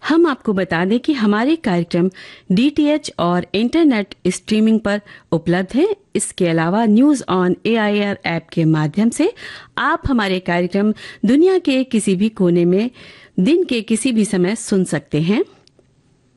हम आपको बता दें कि हमारे कार्यक्रम डीटीएच और इंटरनेट स्ट्रीमिंग पर उपलब्ध हैं। इसके अलावा न्यूज ऑन एआईआर ऐप के माध्यम से आप हमारे कार्यक्रम दुनिया के किसी भी कोने में दिन के किसी भी समय सुन सकते हैं।